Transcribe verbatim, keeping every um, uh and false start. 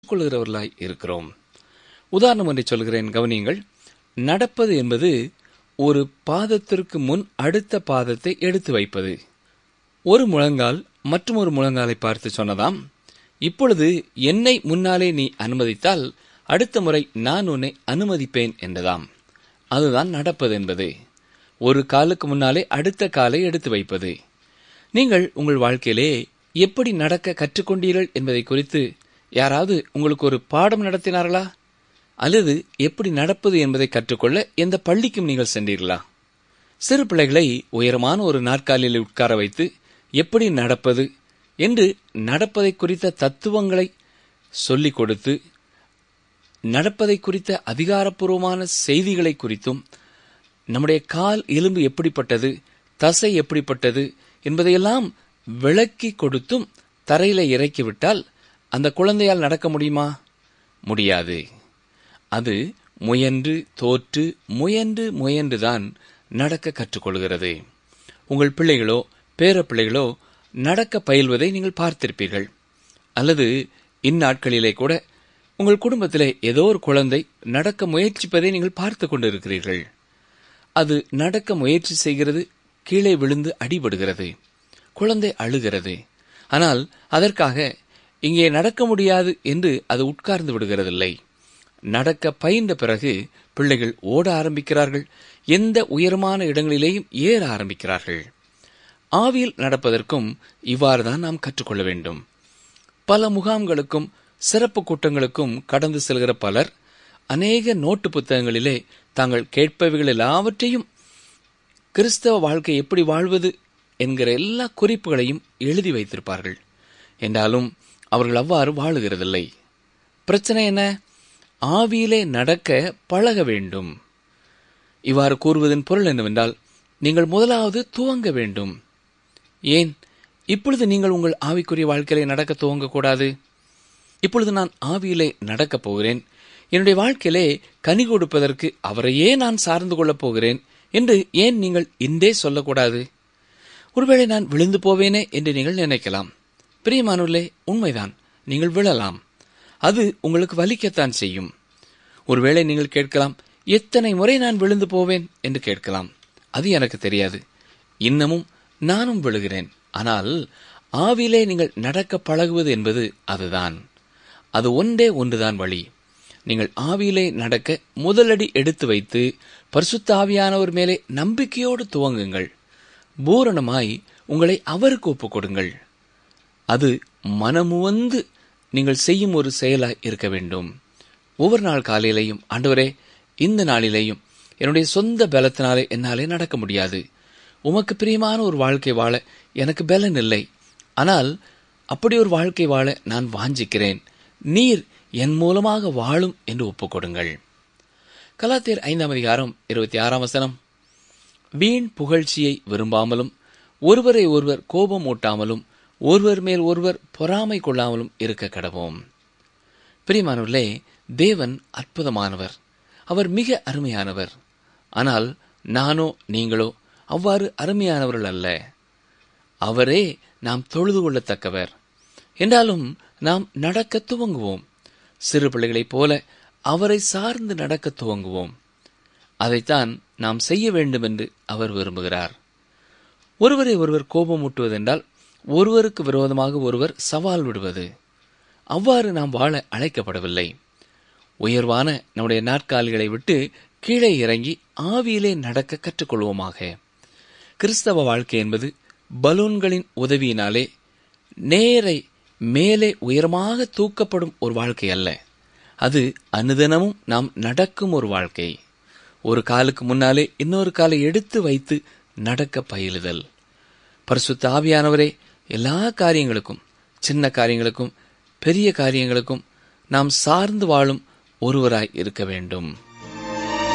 கொள்கிறவர்களாய் இருக்கிறோம். உதாரணம் ஒன்றை சொல்கிறேன், கவனியுங்கள். நடப்பது என்பது ஒரு பாதத்திற்கு முன் அடுத்த பாதத்தை எடுத்து வைப்பது. ஒரு முழங்கால் மற்றும் ஒரு முழங்காலை பார்த்து சொன்னதாம், இப்பொழுது என்னை முன்னாலே நீ அனுமதித்தால் அடுத்த முறை நான் உன்னை அனுமதிப்பேன் என்றதாம். அதுதான் நடப்பது என்பது. ஒரு காலுக்கு முன்னாலே அடுத்த காலை எடுத்து வைப்பது. நீங்கள் உங்கள் வாழ்க்கையிலே எப்படி நடக்க கற்றுக்கொண்டீர்கள் என்பதை குறித்து யாராவது உங்களுக்கு ஒரு பாடம் நடத்தினார்களா? அல்லது எப்படி நடப்பது என்பதை கற்றுக்கொள்ள எந்த பள்ளிக்கும் நீங்கள் சென்றீர்களா? சிறு பிள்ளைகளை உயரமான ஒரு நாற்காலியில் உட்கார வைத்து எப்படி நடப்பது என்று நடப்பதை குறித்த தத்துவங்களை சொல்லிக் கொடுத்து, நடப்பதை குறித்த அதிகாரப்பூர்வமான செய்திகளை குறித்தும், நம்முடைய கால் எலும்பு எப்படிப்பட்டது, தசை எப்படிப்பட்டது என்பதையெல்லாம் விளக்கி கொடுத்தும் தரையில இறக்கிவிட்டால் அந்த குழந்தையால் நடக்க முடியுமா? முடியாது. அது முயன்று தோற்று முயன்று முயன்றுதான் நடக்க கற்றுக்கொள்கிறது. உங்கள் பிள்ளைகளோ பேர பிள்ளைகளோ நடக்க பயில்வதை நீங்கள் பார்த்திருப்பீர்கள். அல்லது இந்நாட்களிலே கூட உங்கள் குடும்பத்திலே ஏதோ ஒரு குழந்தை நடக்க முயற்சிப்பதை நீங்கள் பார்த்து கொண்டிருக்கிறீர்கள். அது நடக்க முயற்சி செய்கிறது, கீழே விழுந்து அடிபடுகிறது, குழந்தை அழுகிறது. ஆனால் அதற்காக இங்கே நடக்க முடியாது என்று அது உட்கார்ந்து விடுகிறதில்லை. நடக்க பயின்ற பிறகு பிள்ளைகள் ஓட ஆரம்பிக்கிறார்கள், எந்த உயரமான இடங்களிலேயும் ஏற ஆரம்பிக்கிறார்கள். ஆவியில் நடப்பதற்கும் இவ்வாறுதான் நாம் கற்றுக்கொள்ள வேண்டும். பல முகாம்களுக்கும் சிறப்பு கூட்டங்களுக்கும் கடந்து செல்கிற பலர் அநேக நோட்டு புத்தகங்களிலே தாங்கள் கேட்பவைகள் எல்லாவற்றையும் கிறிஸ்தவ வாழ்க்கை எப்படி வாழ்வது என்கிற எல்லா குறிப்புகளையும் எழுதி வைத்திருப்பார்கள். என்றாலும் அவர்கள் அவ்வாறு வாழுகிறதில்லை. பிரச்சனை என்ன? ஆவியிலே நடக்க பழக வேண்டும். இவ்வாறு கூறுவதன் பொருள் என்னவென்றால், நீங்கள் முதலாவது துவங்க வேண்டும். ஏன் இப்பொழுது நீங்கள் உங்கள் ஆவிக்குரிய வாழ்க்கையிலே நடக்க துவங்கக்கூடாது? இப்பொழுது நான் ஆவியிலே நடக்கப் போகிறேன், என்னுடைய வாழ்க்கையிலே கனி கொடுப்பதற்கு அவரையே நான் சார்ந்து கொள்ளப் போகிறேன் என்று ஏன் நீங்கள் இன்றே சொல்லக்கூடாது? ஒருவேளை நான் விழுந்து போவேனே என்று நீங்கள் நினைக்கலாம். பிரியமானவர்களே, உண்மைதான், நீங்கள் விழலாம். அது உங்களுக்கு வலிக்கத்தான் செய்யும். ஒருவேளை நீங்கள் கேட்கலாம், எத்தனை முறை நான் விழுந்து போவேன் என்று கேட்கலாம். அது எனக்கு தெரியாது. இன்னமும் நானும் விழுகிறேன். ஆனால் ஆவிலே நீங்கள் நடக்க பழகுவது என்பது அதுதான். அது ஒன்றே ஒன்றுதான் வழி. நீங்கள் ஆவியிலே நடக்க முதலடி எடுத்து வைத்து பரிசுத்த ஆவியானவர் மேலே நம்பிக்கையோடு துவங்குங்கள். பூரணமாய் உங்களை அவருக்கு ஒப்புக் கொடுங்கள். அது மனமுவந்து நீங்கள் செய்யும் ஒரு செயலாய் இருக்க வேண்டும். ஒவ்வொரு நாள் காலையிலையும், ஆண்டவரே, இந்த நாளிலேயும் என்னுடைய சொந்த பலத்தினாலே என்னாலே நடக்க முடியாது, உமக்கு பிரியமான ஒரு வாழ்க்கை வாழ எனக்கு பலன் இல்லை, ஆனால் அப்படி ஒரு வாழ்க்கை வாழ நான் வாஞ்சிக்கிறேன், நீர் என் மூலமாக வாழும் என்று ஒப்புக் கொடுங்கள். கலாத்தியர் ஐந்தாம் அதிகாரம் இருபத்தி ஆறாம் வசனம், வீண் புகழ்ச்சியை விரும்பாமலும் ஒருவரை ஒருவர் கோபம் ஊட்டாமலும் ஒருவர் மேல் ஒருவர் பொறாமை கொள்ளாமலும் இருக்க கடவோம். பிரியமானவர்களே, தேவன் அற்புதமானவர், அவர் மிக அருமையானவர். ஆனால் நானோ நீங்களோ அவ்வாறு அருமையானவர்கள் அல்ல. அவரே நாம் தொழுது கொள்ளத்தக்கவர். என்றாலும் நாம் நடக்க துவங்குவோம். சிறு பிள்ளைகளைப் போல அவரை சார்ந்து நடக்க துவங்குவோம். அதைத்தான் நாம் செய்ய வேண்டும் என்று அவர் விரும்புகிறார். ஒருவரை ஒருவர் கோபம் ஊட்டுவதென்றால் ஒருவருக்கு விரோதமாக ஒருவர் சவால் விடுவது. அவ்வாறு நாம் வாழ அழைக்கப்படவில்லை. உயர்வான நம்முடைய நாற்காலிகளை விட்டு கீழே இறங்கி ஆவியிலே நடக்க கற்றுக்கொள்வோமாக. கிறிஸ்தவ வாழ்க்கை என்பது பலூன்களின் உதவியினாலே நேரை மேலே உயரமாக தூக்கப்படும் ஒரு வாழ்க்கை அல்ல. அது அனுதினமும் நாம் நடக்கும் ஒரு வாழ்க்கை. ஒரு காலுக்கு முன்னாலே இன்னொரு காலை எடுத்து வைத்து நடக்க பயிலுதல். பரிசுத்த ஆவியானவரே எல்லா காரியங்களுக்கும், சின்ன காரியங்களுக்கும் பெரிய காரியங்களுக்கும் நாம் சார்ந்து வாழும் ஒருவராய் இருக்க வேண்டும்.